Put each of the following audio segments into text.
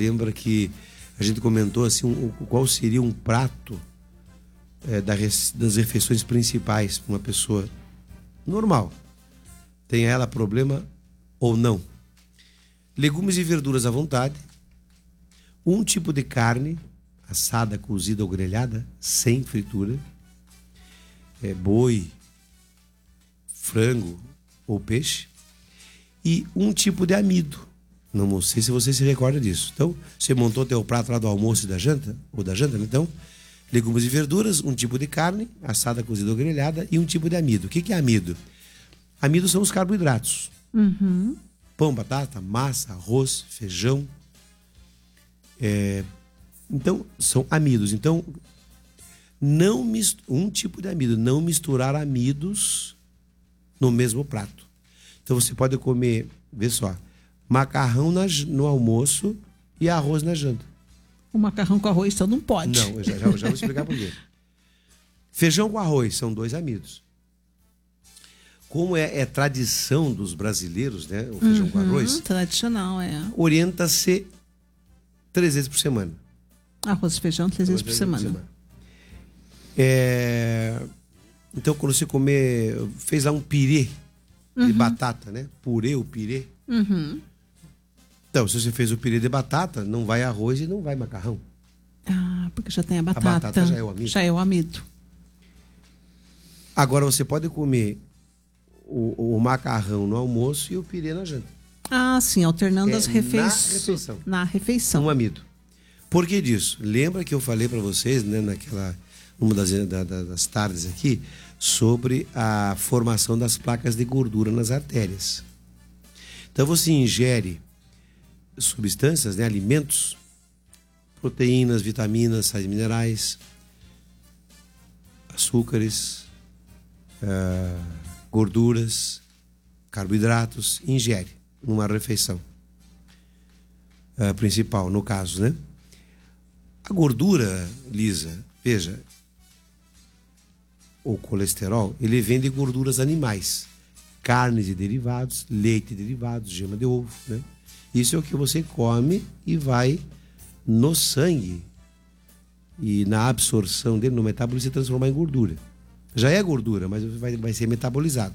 lembra que a gente comentou assim, qual seria um prato das refeições principais para uma pessoa normal, tenha ela problema ou não. Legumes e verduras à vontade, um tipo de carne, assada, cozida ou grelhada, sem fritura, boi, frango ou peixe, e um tipo de amido. Não sei se você se recorda disso. Então, você montou teu prato lá do almoço e da janta, né? Então, legumes e verduras, um tipo de carne, assada, cozida ou grelhada, e um tipo de amido. O que é amido? Amido são os carboidratos. Uhum. Pão, batata, massa, arroz, feijão. Então, são amidos. Então, um tipo de amido, não misturar amidos no mesmo prato. Então, você pode comer, vê só, macarrão no almoço e arroz na janta. O macarrão com arroz, então não pode. Não, eu já vou explicar por quê. Feijão com arroz são dois amidos. Como é tradição dos brasileiros, né? O feijão com arroz. Tradicional, Orienta-se 3 vezes por semana. Arroz e feijão 3 vezes por semana. Então, quando você fez lá um pirê de batata, né? Purê ou pirê. Uhum. Então, se você fez o pirê de batata, não vai arroz e não vai macarrão. Ah, porque já tem a batata. A batata já é o amido. Já é o amido. Agora, você pode comer o macarrão no almoço e o pirê na janta. Ah, sim, alternando as refeições. Na refeição. Um amido. Por que disso? Lembra que eu falei para vocês, né, uma das tardes aqui, sobre a formação das placas de gordura nas artérias. Então você ingere substâncias, né, alimentos, proteínas, vitaminas, sais minerais, açúcares, gorduras, carboidratos, ingere numa refeição principal, no caso, né? A gordura, Lisa, veja, o colesterol, ele vem de gorduras animais, carnes e derivados, leite e derivados, gema de ovo, né? Isso é o que você come e vai no sangue e na absorção dele, no metabolismo, se transformar em gordura. Já é gordura, mas vai ser metabolizado.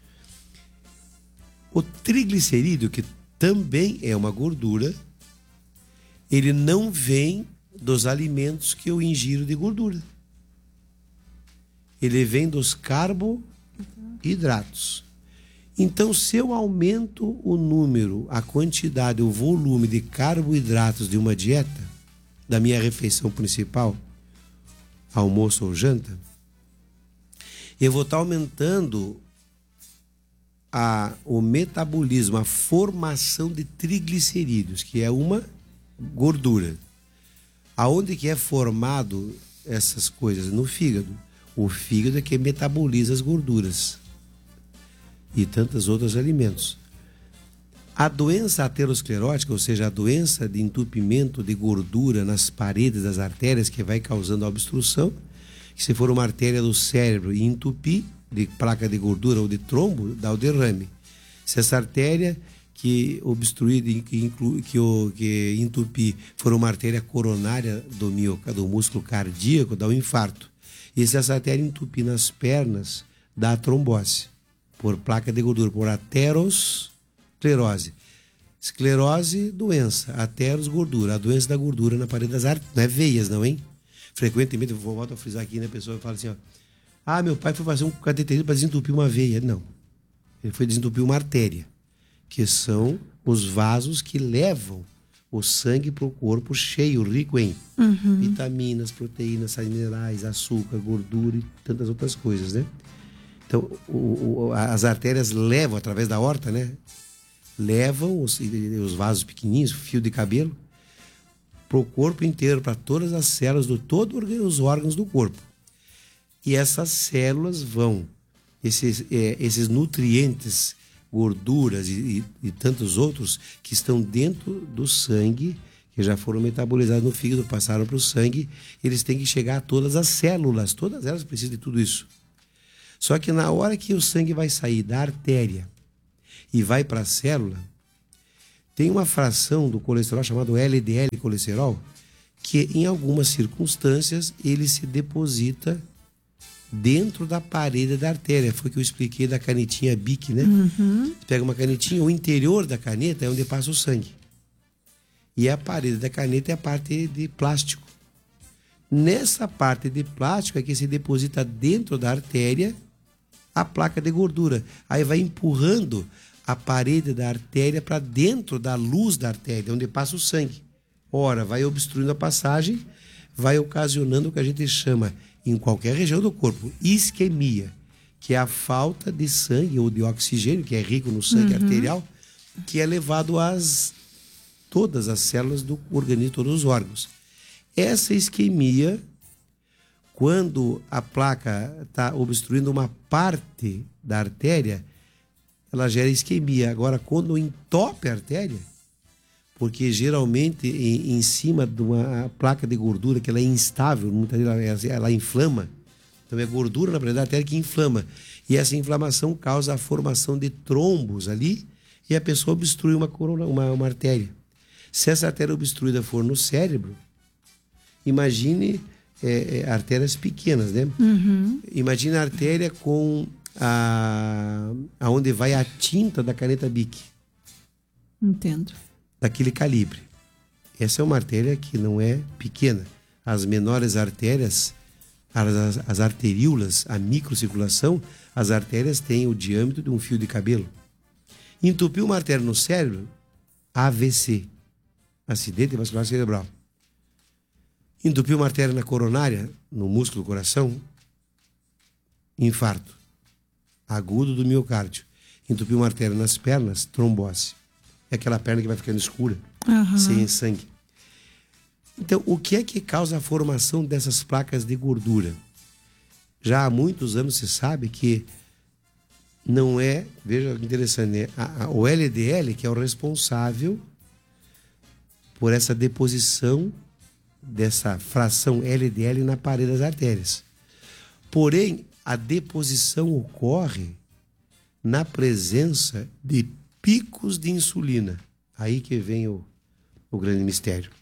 O triglicerídeo, que também é uma gordura, ele não vem dos alimentos que eu ingiro de gordura. Ele vem dos carboidratos. Então, se eu aumento o número, a quantidade, o volume de carboidratos de uma dieta, da minha refeição principal, almoço ou janta, eu vou estar aumentando o metabolismo, a formação de triglicerídeos, que é uma gordura. Aonde que é formado essas coisas? No fígado. O fígado é que metaboliza as gorduras e tantos outros alimentos. A doença aterosclerótica, ou seja, a doença de entupimento de gordura nas paredes das artérias, que vai causando a obstrução, que se for uma artéria do cérebro e entupir de placa de gordura ou de trombo, dá o derrame. Se essa artéria que obstruir, que entupir, for uma artéria coronária do músculo cardíaco, dá um infarto. E se essa artéria entupir nas pernas, dá a trombose, por placa de gordura, por aterosclerose. Esclerose, doença. Ateros, gordura. A doença da gordura na parede das artérias. Não é veias, não, hein? Frequentemente, eu volto a frisar aqui, né? A pessoa fala assim, ó. Ah, meu pai foi fazer um cateterismo para desentupir uma veia. Não. Ele foi desentupir uma artéria, que são os vasos que levam o sangue para o corpo cheio, rico em vitaminas, proteínas, sais minerais, açúcar, gordura e tantas outras coisas, né? Então, as artérias levam, através da aorta, né? Levam os vasos pequenininhos, fio de cabelo, para o corpo inteiro, para todas as células, todos os órgãos do corpo. E essas células vão, esses nutrientes, gorduras e tantos outros que estão dentro do sangue, que já foram metabolizados no fígado, passaram para o sangue, eles têm que chegar a todas as células, todas elas precisam de tudo isso. Só que na hora que o sangue vai sair da artéria e vai para a célula, tem uma fração do colesterol chamado LDL colesterol, que em algumas circunstâncias ele se deposita dentro da parede da artéria. Foi o que eu expliquei da canetinha Bic, né? Você pega uma canetinha, o interior da caneta é onde passa o sangue. E a parede da caneta é a parte de plástico. Nessa parte de plástico é que se deposita dentro da artéria a placa de gordura. Aí vai empurrando a parede da artéria para dentro da luz da artéria, onde passa o sangue. Ora, vai obstruindo a passagem, vai ocasionando o que a gente chama, em qualquer região do corpo, isquemia, que é a falta de sangue ou de oxigênio, que é rico no sangue arterial, que é levado às todas as células do organismo, todos os órgãos. Essa isquemia, quando a placa está obstruindo uma parte da artéria, ela gera isquemia. Agora, quando entope a artéria, porque geralmente em cima de uma placa de gordura, que ela é instável, muitas vezes ela inflama, então é gordura na parede da artéria que inflama. E essa inflamação causa a formação de trombos ali e a pessoa obstrui uma artéria. Se essa artéria obstruída for no cérebro, imagine artérias pequenas, né? Imagine a artéria com aonde vai a tinta da caneta Bic. Entendo. Daquele calibre. Essa é uma artéria que não é pequena. As menores artérias, as arteríolas, a microcirculação, as artérias têm o diâmetro de um fio de cabelo. Entupiu uma artéria no cérebro, AVC, acidente vascular cerebral. Entupiu uma artéria na coronária, no músculo do coração, infarto agudo do miocárdio. Entupiu uma artéria nas pernas, trombose. É aquela perna que vai ficando escura, sem sangue. Então, o que é que causa a formação dessas placas de gordura? Já há muitos anos se sabe que não é, veja que interessante, né? O LDL que é o responsável por essa deposição dessa fração LDL na parede das artérias. Porém, a deposição ocorre na presença de picos de insulina. Aí que vem o grande mistério.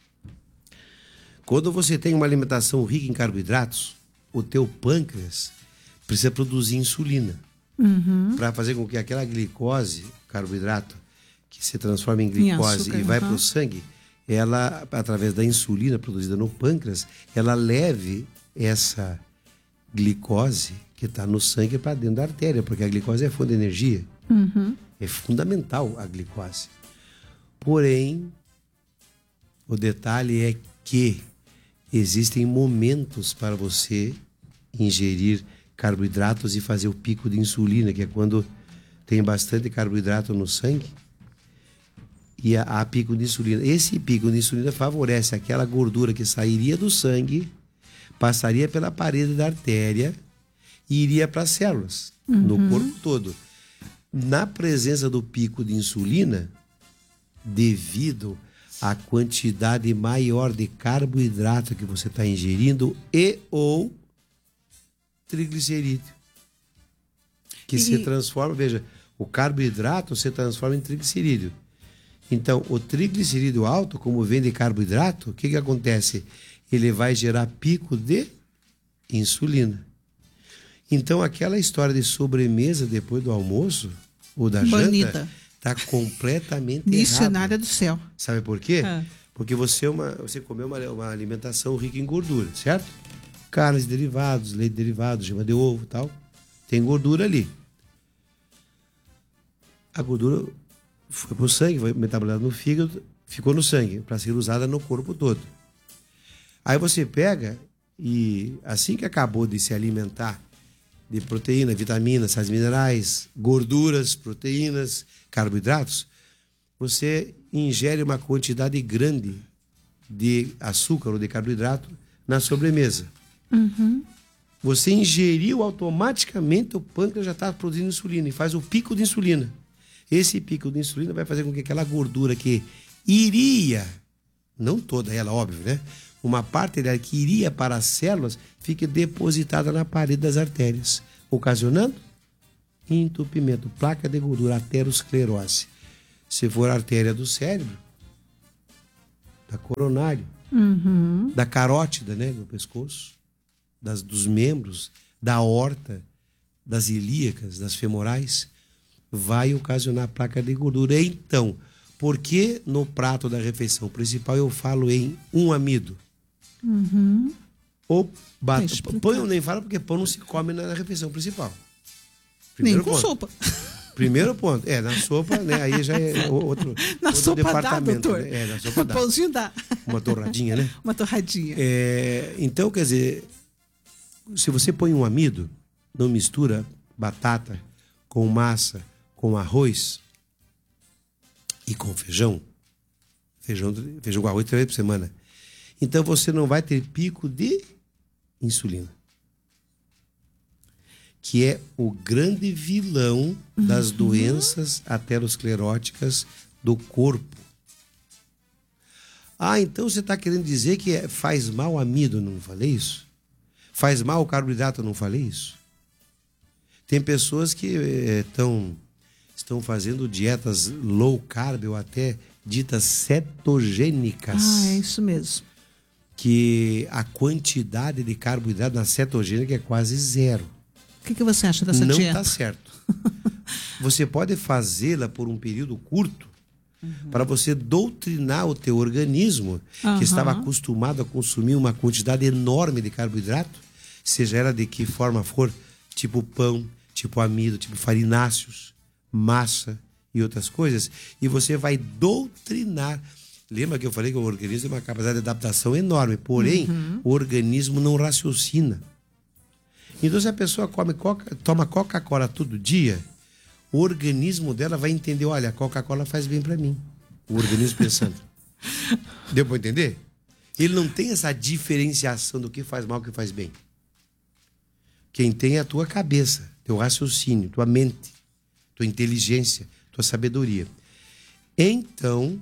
Quando você tem uma alimentação rica em carboidratos, o teu pâncreas precisa produzir insulina para fazer com que aquela glicose, carboidrato, que se transforma em glicose e vai para o sangue, ela, através da insulina produzida no pâncreas, ela leve essa glicose que está no sangue para dentro da artéria, porque a glicose é fonte de energia. É fundamental a glicose. Porém, o detalhe é que existem momentos para você ingerir carboidratos e fazer o pico de insulina, que é quando tem bastante carboidrato no sangue e há pico de insulina. Esse pico de insulina favorece aquela gordura que sairia do sangue, passaria pela parede da artéria e iria para as células, no corpo todo. Na presença do pico de insulina, devido à quantidade maior de carboidrato que você está ingerindo e ou triglicerídeo, que se transforma, veja, o carboidrato se transforma em triglicerídeo. Então, o triglicerídeo alto, como vem de carboidrato, o que acontece? Ele vai gerar pico de insulina. Então, aquela história de sobremesa depois do almoço ou da janta está completamente errada. Missionária do céu. Sabe por quê? Porque você comeu uma alimentação rica em gordura, certo? Carnes derivados, leite derivado, gema de ovo e tal. Tem gordura ali. A gordura foi para o sangue, foi metabolizada no fígado, ficou no sangue, para ser usada no corpo todo. Aí você pega e, assim que acabou de se alimentar de proteína, vitaminas, sais minerais, gorduras, proteínas, carboidratos, você ingere uma quantidade grande de açúcar ou de carboidrato na sobremesa. Você ingeriu, automaticamente o pâncreas já está produzindo insulina e faz o pico de insulina. Esse pico de insulina vai fazer com que aquela gordura que iria, não toda ela, óbvio, né? Uma parte dela que iria para as células fique depositada na parede das artérias, ocasionando entupimento, placa de gordura, aterosclerose. Se for artéria do cérebro, da coronária, da carótida, né, do pescoço, dos membros, da aorta, das ilíacas, das femorais, vai ocasionar placa de gordura. Então, por que no prato da refeição principal eu falo em um amido? Ou pão eu nem falo porque pão não se come na refeição principal. Nem com sopa. Primeiro ponto. Na sopa, né? Aí já é outro sopa departamento. Dá, doutor. Né? Na sopa dá. Pãozinho dá. Uma torradinha, né? Uma torradinha. Então, quer dizer, se você põe um amido, não mistura batata com massa, com arroz e com feijão com arroz 3 vezes por semana, então você não vai ter pico de insulina, que é o grande vilão das doenças ateroscleróticas do corpo. Então você está querendo dizer que faz mal o amido, não falei isso? Faz mal o carboidrato, não falei isso? Tem pessoas que estão fazendo dietas low carb ou até ditas cetogênicas. É isso mesmo. Que a quantidade de carboidrato na cetogênica é quase zero. O que você acha dessa dieta? Não está certo. Você pode fazê-la por um período curto para você doutrinar o teu organismo, que estava acostumado a consumir uma quantidade enorme de carboidrato, seja ela de que forma for, tipo pão, tipo amido, tipo farináceos, massa e outras coisas, e você vai doutrinar. Lembra que eu falei que o organismo tem uma capacidade de adaptação enorme, porém, o organismo não raciocina. Então, se a pessoa toma Coca-Cola todo dia, o organismo dela vai entender, olha, a Coca-Cola faz bem para mim. O organismo pensando. Deu para entender? Ele não tem essa diferenciação do que faz mal e o que faz bem. Quem tem é a tua cabeça, teu raciocínio, tua mente, tua inteligência, tua sabedoria. Então,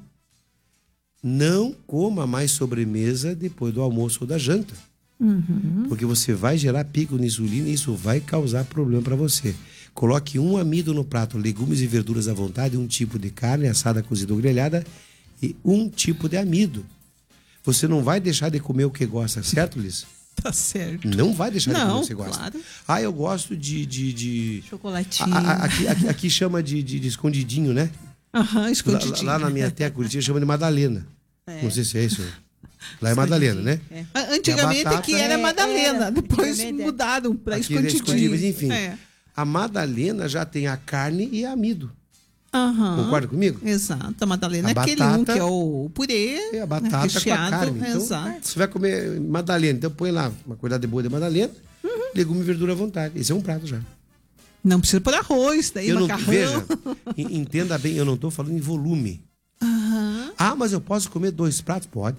não coma mais sobremesa depois do almoço ou da janta. Porque você vai gerar pico de insulina e isso vai causar problema para você. Coloque um amido no prato, legumes e verduras à vontade, um tipo de carne assada, cozida ou grelhada e um tipo de amido. Você não vai deixar de comer o que gosta, certo, Liz? Tá certo. Não vai deixar de comer o que você gosta. Claro. Eu gosto de... Chocolatinho. Aqui chama de escondidinho, né? Escondidinho. Lá na minha terra, Curitiba, chama de Madalena. Não sei se é isso. Lá é Madalena, né? Antigamente aqui era Madalena. Depois mudaram para escondidinho. Mas enfim, a Madalena já tem a carne e amido. Concorda comigo? Exato. A Madalena é aquele que é o purê. A batata recheado, com a carne. Então, exato. você vai comer Madalena, então põe lá uma quantidade boa de Madalena, legume e verdura à vontade. Esse é um prato já. Não precisa pôr arroz, daí macarrão. Veja, entenda bem, eu não estou falando em volume. Mas eu posso comer 2 pratos? Pode.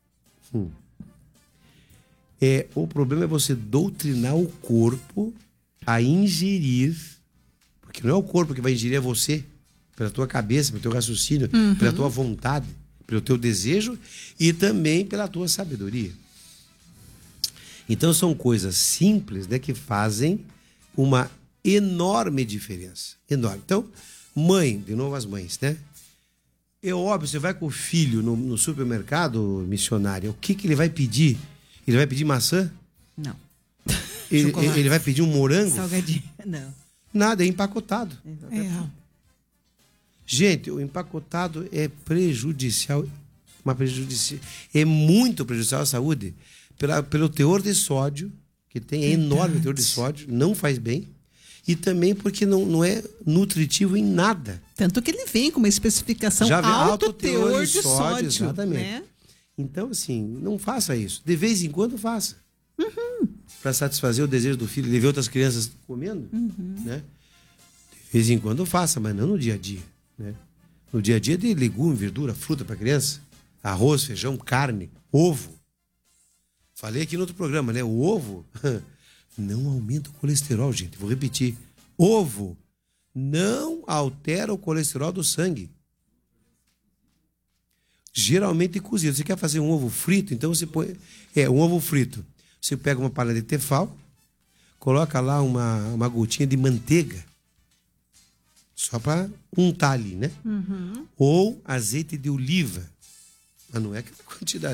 O problema é você doutrinar o corpo a ingerir, porque não é o corpo que vai ingerir, é você, pela tua cabeça, pelo teu raciocínio, pela tua vontade, pelo teu desejo e também pela tua sabedoria. Então são coisas simples, né, que fazem uma enorme diferença. Enorme. Então, mãe, de novo as mães, né? É óbvio, você vai com o filho no supermercado, missionária, o que ele vai pedir? Ele vai pedir maçã? Não. Ele vai pedir um morango? Salgadinho? Não. Nada, é empacotado. Gente, o empacotado é prejudicial, é muito prejudicial à saúde, pelo teor de sódio, que tem enorme teor de sódio, não faz bem, e também porque não é nutritivo em nada. Tanto que ele vem com uma especificação alto teor de sódio. Exatamente. Né? Então, assim, não faça isso. De vez em quando, faça. Para satisfazer o desejo do filho, de ver outras crianças comendo, né? De vez em quando, faça, mas não no dia a dia, né? No dia a dia, de legume, verdura, fruta para criança, arroz, feijão, carne, ovo. Falei aqui no outro programa, né? O ovo não aumenta o colesterol, gente. Vou repetir. Ovo não altera o colesterol do sangue. Geralmente cozido. Você quer fazer um ovo frito? Então você põe... um ovo frito. Você pega uma panela de tefal, coloca lá uma gotinha de manteiga. Só para untar ali, né? Ou azeite de oliva. Mas não é aquela quantidade.